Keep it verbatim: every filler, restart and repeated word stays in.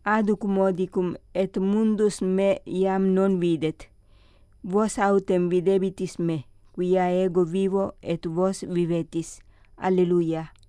aduc modicum et mundus me iam non videt. Vos autem videbitis me, quia ego vivo et vos vivetis. Alleluia.